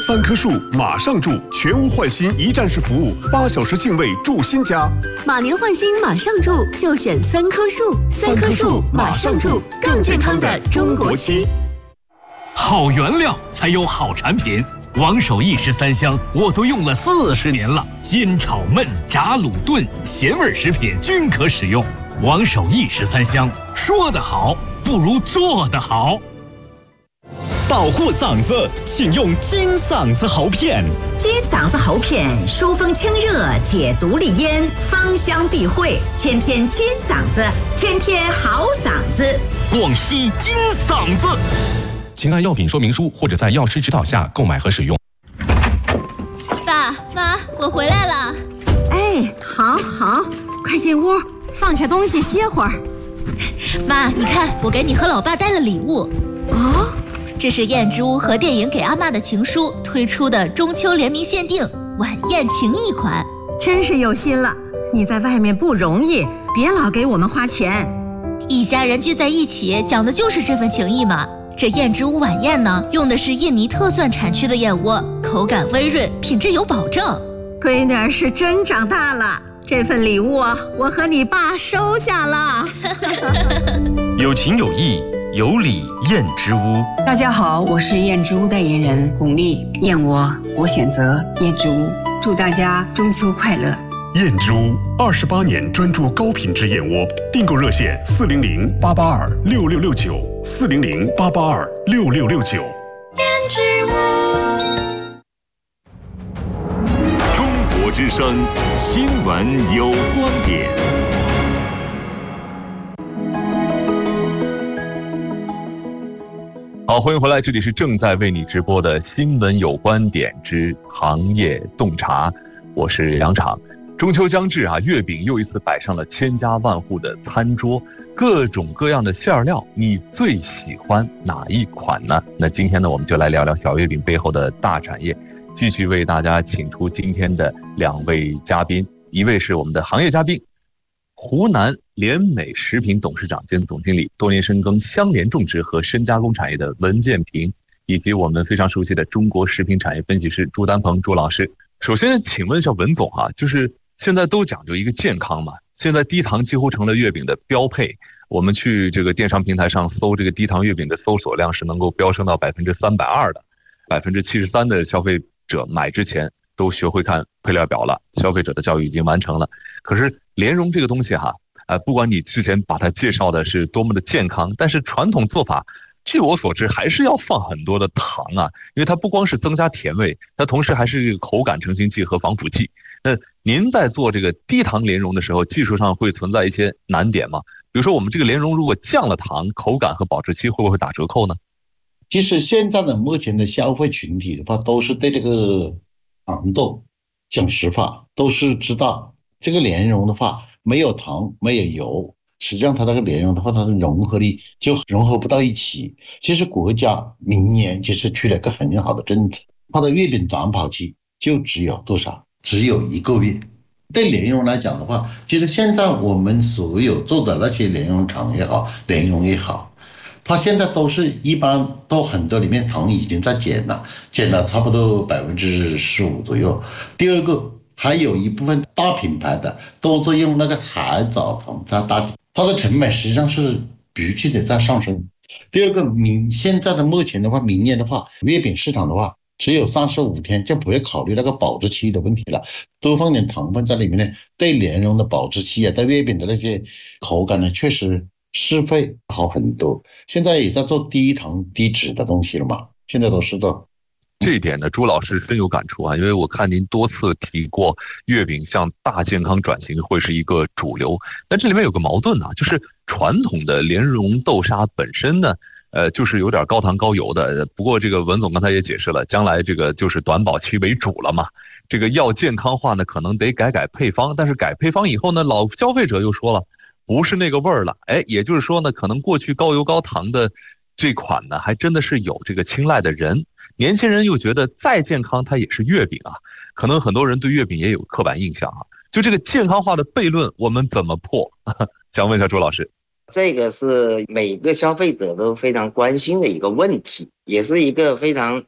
3棵树马上住，全屋换新一站式服务，8小时净位住新家。 马年换新马上住，就选3棵树，3棵树马上住，更健康的中国区。 好原料才有好产品。王守义13香我都用了40年了，煎炒焖炸卤炖咸味食品均可使用。王守义13香，说得好不如做得好。 保护嗓子，请用金嗓子喉片。 金嗓子喉片疏风清热，解毒利咽，芳香避秽，天天金嗓子，天天好嗓子。 广西金嗓子。 请按药品说明书或者在药师指导下购买和使用。 爸妈，我回来了。 哎，好，快进屋，放下东西歇会儿。 妈，你看，我给你和老爸带了礼物。 哦， 这是燕之屋和电影给阿嬷的情书推出的中秋联名限定晚宴情谊款， 真是有心了。你在外面不容易，别老给我们花钱。 一家人聚在一起，讲的就是这份情谊嘛。这燕之屋晚宴呢，用的是印尼特蒜产区的燕窝，口感温润，品质有保证。 闺女儿是真长大了，这份礼物我和你爸收下了。 有情有义，有礼燕之屋。 大家好，我是燕之屋代言人巩俐。燕窝，我选择燕之屋。祝大家中秋快乐。 燕之屋28年专注高品质燕窝，订购热线400-882-6669，400-882-6669。 燕之屋。 中国之声新闻有观点。 好，欢迎回来，这里是正在为你直播的新闻有观点之行业洞察，我是杨昶。中秋将至啊，月饼又一次摆上了千家万户的餐桌，各种各样的馅料，你最喜欢哪一款呢？那今天呢，我们就来聊聊小月饼背后的大产业，继续为大家请出今天的2位嘉宾，一位是我们的行业嘉宾，湖南联美食品董事长兼总经理，多年深耕相连种植和深加工产业的文建平，以及我们非常熟悉的中国食品产业分析师朱丹鹏朱老师。首先请问一下文总啊，就是现在都讲究一个健康嘛，现在低糖几乎成了月饼的标配。我们去这个电商平台上搜这个低糖月饼的搜索量是能够飙升到320%的，73%的消费者买之前都学会看配料表了，消费者的教育已经完成了。可是莲蓉这个东西哈，不管你之前把它介绍的是多么的健康，但是传统做法据我所知还是要放很多的糖啊，因为它不光是增加甜味，它同时还是口感成型剂和防腐剂。那您在做这个低糖莲蓉的时候，技术上会存在一些难点吗？比如说我们这个莲蓉如果降了糖，口感和保质期会不会打折扣呢？ 其实现在的目前的消费群体的话，都是对这个糖豆讲实话都是知道这个莲蓉的话没有糖没有油，实际上它那个莲蓉的话，它的融合力就融合不到一起。其实国家明年其实出了一个很好的政策，它的月饼短保期就只有多少？只有1个月。对莲蓉来讲的话，其实现在我们所有做的那些莲蓉厂也好，莲蓉也好，它现在都是一般都很多里面糖已经在减了差不多15%左右。第二个，还有一部分大品牌的都在用那个海藻糖在代替，它的成本实际上是急剧的在上升。第二个，现在的目前的话，明年的话，月饼市场的话只有35天，就不会考虑那个保质期的问题了，多放点糖分在里面呢，对莲蓉的保质期啊，对月饼的那些口感呢，确实是会好很多。现在也在做低糖低脂的东西了嘛，现在都是做。 这一点呢，朱老师深有感触啊，因为我看您多次提过月饼向大健康转型会是一个主流，但这里面有个矛盾啊，就是传统的莲蓉豆沙本身呢，就是有点高糖高油的。不过这个文总刚才也解释了，将来这个就是短保期为主了嘛，这个要健康化呢，可能得改配方，但是改配方以后呢，老消费者又说了，不是那个味儿了，也就是说呢，可能过去高油高糖的这款呢，还真的是有这个青睐的人。年轻人又觉得再健康它也是月饼啊，可能很多人对月饼也有刻板印象啊。就这个健康化的悖论，我们怎么破？想问一下朱老师。 这个是每个消费者都非常关心的一个问题，也是一个非常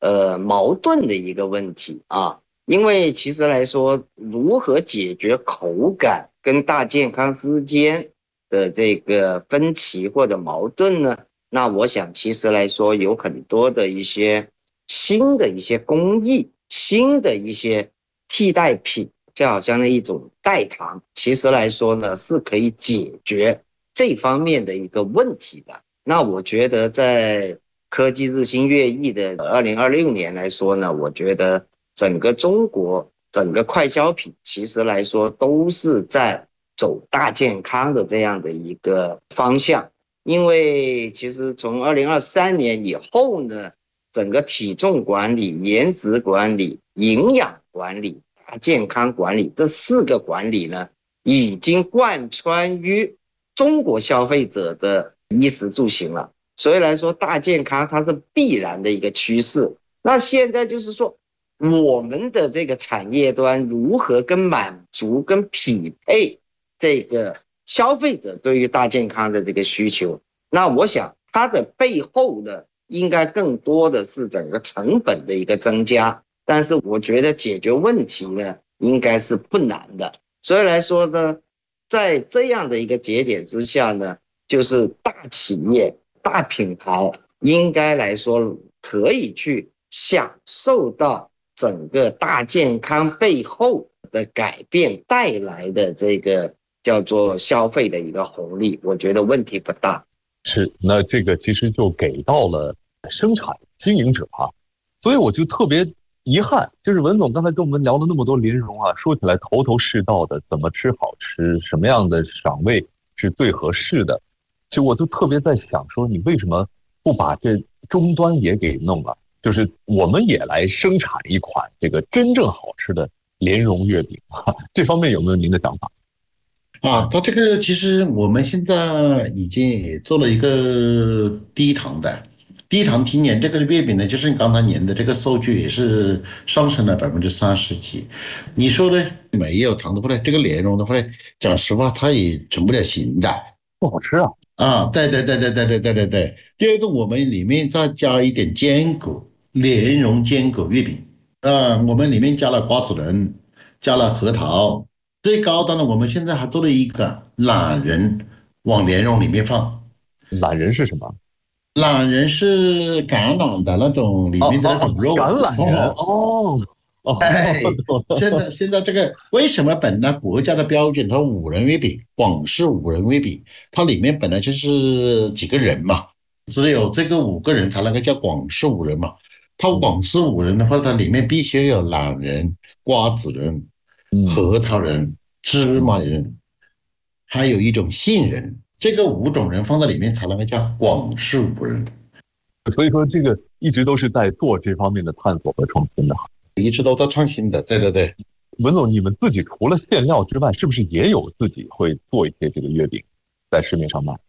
矛盾的一个问题啊。因为其实来说，如何解决口感跟大健康之间的这个分歧或者矛盾呢？那我想其实来说有很多的一些新的一些工艺，新的一些替代品，就好像那一种代糖，其实来说呢是可以解决这方面的一个问题的。那我觉得在科技日新月异的2026年来说呢，我觉得整个中国整个快消品其实来说都是在走大健康的这样的一个方向。因为其实从2023年以后呢，整个体重管理、颜值管理、营养管理、大健康管理这4个管理呢，已经贯穿于中国消费者的衣食住行了。所以来说，大健康它是必然的一个趋势。那现在就是说，我们的这个产业端如何跟满足跟匹配这个消费者对于大健康的这个需求，那我想它的背后呢，应该更多的是整个成本的一个增加，但是我觉得解决问题呢，应该是不难的。所以来说呢，在这样的一个节点之下呢，就是大企业、大品牌应该来说可以去享受到整个大健康背后的改变带来的这个叫做消费的一个红利，我觉得问题不大。 是，那这个其实就给到了生产经营者啊，所以我就特别遗憾，就是文总刚才跟我们聊了那么多莲蓉啊，说起来头头是道的，怎么吃好吃，什么样的赏味是最合适的，就我就特别在想说，你为什么不把这终端也给弄了？就是我们也来生产一款这个真正好吃的莲蓉月饼，这方面有没有您的想法？ 它这个其实我们现在已经做了一个低糖的，低糖今年这个月饼呢，就是刚才年的这个数据也是上升了30%几。你说的没有糖的话呢，这个莲蓉的话呢，讲实话它也成不了型的， 不好吃啊。 对。第二个，我们里面再加一点坚果，莲蓉坚果月饼。我们里面加了瓜子仁，加了核桃。最高端的，我们现在还做了一个懒人往莲蓉里面放。 懒人是什么？ 懒人是橄榄的那种里面的那种肉。 橄榄人现在这个为什么本来国家的标准它5仁月饼，广式5仁月饼，它里面本来就是几个人嘛，只有这个5个人才能够叫广式5仁嘛。它广式5仁的话，它里面必须有懒人、瓜子仁、核桃仁、芝麻仁，还有一种杏仁，这个5种仁放在里面才能够叫广式5仁。 所以说这个一直都是在做这方面的探索和创新的， 一直都在创新的。对。 文总，你们自己除了馅料之外，是不是也有自己会做一些这个月饼在市面上卖？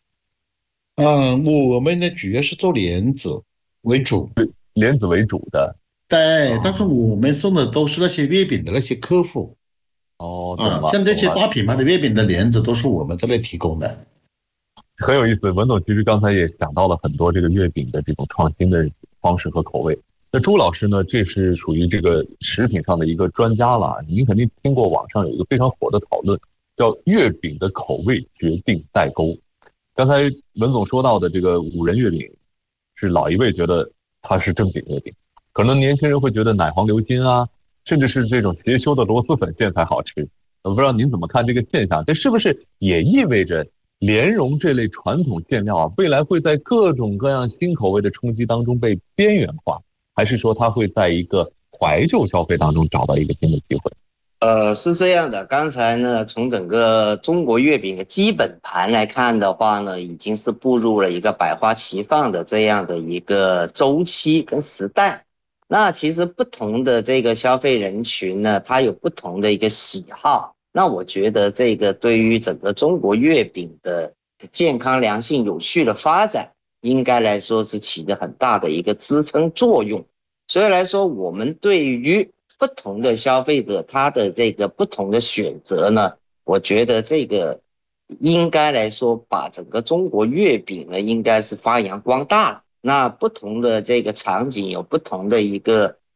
我们呢主要是做莲子为主， 莲子为主的。 对，但是我们送的都是那些月饼的那些客户。像这些大品牌的月饼的莲子都是我们这里提供的。 很有意思，文总其实刚才也讲到了很多这个月饼的这种创新的方式和口味。那朱老师呢，这是属于这个食品上的一个专家了。您肯定听过网上有一个非常火的讨论，叫月饼的口味决定代沟。刚才文总说到的这个5仁月饼，是老一辈觉得它是正经月饼，可能年轻人会觉得奶黄流金啊，甚至是这种邪修的螺蛳粉馅才好吃。我不知道您怎么看这个现象，这是不是也意味着莲蓉这类传统馅料啊，未来会在各种各样新口味的冲击当中被边缘化，还是说它会在一个怀旧消费当中找到一个新的机会？ 是这样的，刚才呢，从整个中国月饼的基本盘来看的话呢，已经是步入了一个百花齐放的这样的一个周期跟时代。那其实不同的这个消费人群呢，它有不同的一个喜好。那我觉得这个对于整个中国月饼的健康、良性、有序的发展，应该来说是起着很大的一个支撑作用。所以来说，我们对于不同的消费者他的这个不同的选择呢，我觉得这个应该来说把整个中国月饼呢应该是发扬光大。 那不同的这个场景有不同的一个